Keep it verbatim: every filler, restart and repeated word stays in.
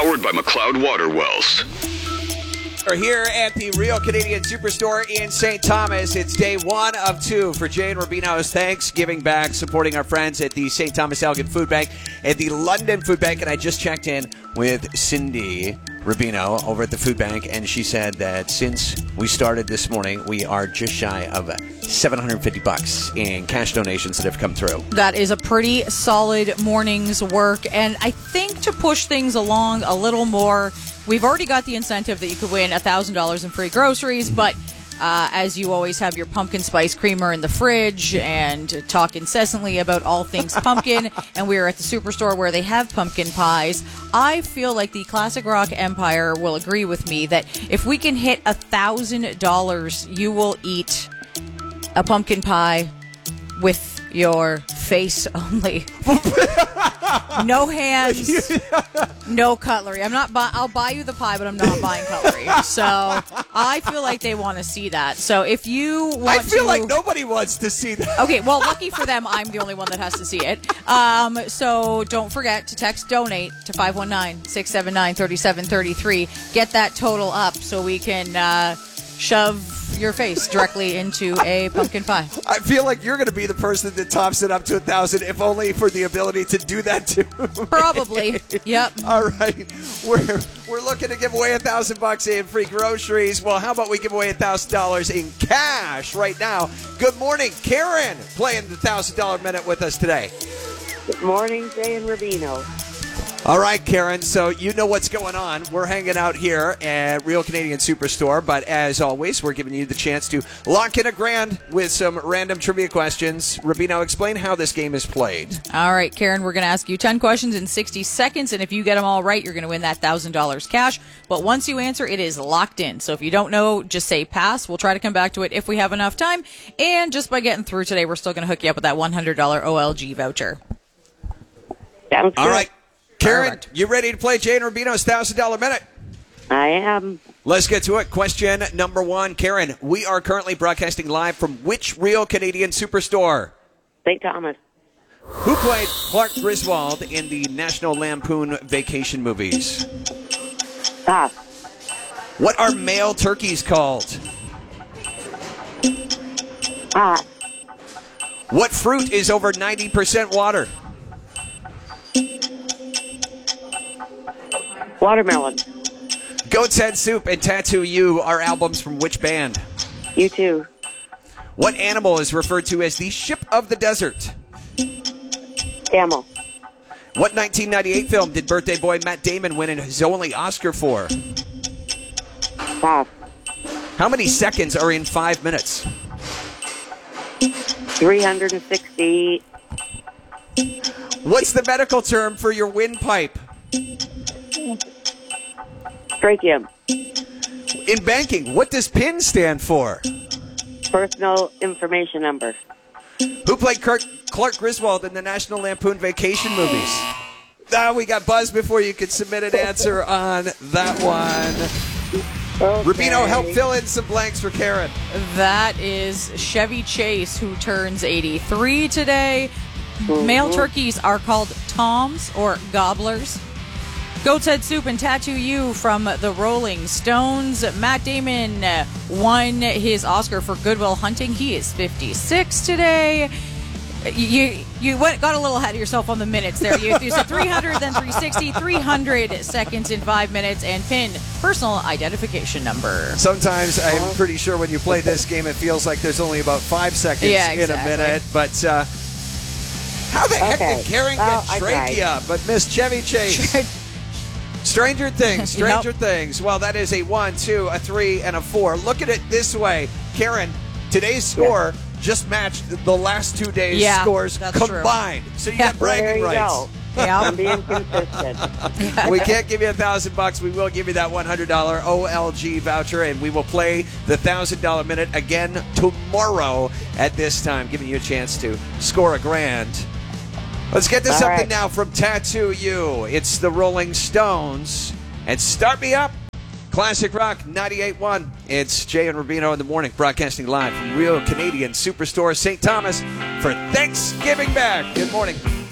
Powered by McLeod Water Wells. We're here at the Real Canadian Superstore in Saint Thomas. It's day one of two for Jay and Rubino's Thanksgiving back, supporting our friends at the Saint Thomas Elgin Food Bank and the London Food Bank. And I just checked in with Cindy Rubino over at the food bank, and she said that since we started this morning, we are just shy of seven hundred fifty bucks in cash donations that have come through. That is a pretty solid morning's work, and I think to push things along a little more, we've already got the incentive that you could win one thousand dollars in free groceries, but uh, as you always have your pumpkin spice creamer in the fridge and talk incessantly about all things pumpkin, and we're at the Superstore where they have pumpkin pies, I feel like the Classic Rock Empire will agree with me that if we can hit one thousand dollars, you will eat a pumpkin pie with your face only. No hands, no cutlery. I'm not. Bu- I'll buy you the pie, but I'm not buying cutlery. So I feel like they want to see that. So if you want I feel to, like nobody wants to see that. Okay, well, lucky for them, I'm the only one that has to see it. Um, so don't forget to text donate to five one nine, six seven nine, three seven three three. Get that total up so we can uh, shove your face directly into a pumpkin pie. I feel like you're going to be the person that tops it up to a thousand, if only for the ability to do that too. Probably. Yep. All right, we're we're looking to give away a thousand bucks in free groceries. Well, how about we give away a thousand dollars in cash right now? Good morning, Karen, playing the thousand dollar minute with us today. Good morning, Jay and Rubino. All right, Karen, so you know what's going on. We're hanging out here at Real Canadian Superstore, but as always, we're giving you the chance to lock in a grand with some random trivia questions. Rubino, explain how this game is played. All right, Karen, we're going to ask you ten questions in sixty seconds, and if you get them all right, you're going to win that one thousand dollars cash. But once you answer, it is locked in. So if you don't know, just say pass. We'll try to come back to it if we have enough time. And just by getting through today, we're still going to hook you up with that one hundred dollars O L G voucher. Sounds All good. right. Karen, Perfect. you ready to play Jay and Rubino's one thousand dollar minute? I am. Let's get to it. Question number one. Karen, we are currently broadcasting live from which Real Canadian Superstore? Saint Thomas. Who played Clark Griswold in the National Lampoon Vacation movies? Pass. What are male turkeys called? Pass. What fruit is over ninety percent water? Watermelon. Goat's Head Soup and Tattoo You are albums from which band? You too. What animal is referred to as the ship of the desert? Camel. What nineteen ninety-eight film did birthday boy Matt Damon win his only Oscar for? Pass. How many seconds are in five minutes? three hundred sixty. What's the medical term for your windpipe? Trachea. In banking, what does PIN stand for? Personal information number. Who played Kirk, Clark Griswold in the National Lampoon Vacation movies? Ah, we got buzzed before you could submit an answer on that one. Okay. Rubino, help fill in some blanks for Karen. That is Chevy Chase, who turns eighty-three today. Mm-hmm. Male turkeys are called toms or gobblers. Goat's Head Soup and Tattoo You from the Rolling Stones. Matt Damon uh, won his Oscar for Good Will Hunting. He is fifty-six today. You you went got a little ahead of yourself on the minutes there. You, you said three hundred, then three sixty, three hundred seconds in five minutes, and PIN, personal identification number. Sometimes I'm pretty sure when you play this game, it feels like there's only about five seconds Yeah, in exactly. a minute. But uh, how the heck Okay. did Karen Well, I get trachea, but Miss Chevy Chase? Stranger things, stranger Yep. things. Well, that is a one, two, a three, and a four. Look at it this way. Karen, today's score just matched the last two days' Yeah, scores that's true. combined. So you Yeah. got Well, there bragging you rights. go. Yeah. I'm being consistent. We can't give you a thousand bucks. We will give you that one hundred dollar O L G voucher, and we will play the thousand dollar minute again tomorrow at this time, giving you a chance to score a grand. Let's get to All something right. now from Tattoo You. It's the Rolling Stones, and Start Me Up. Classic Rock ninety-eight point one. It's Jay and Rubino in the morning, broadcasting live from Real Canadian Superstore Saint Thomas for Thanksgiving back. Good morning.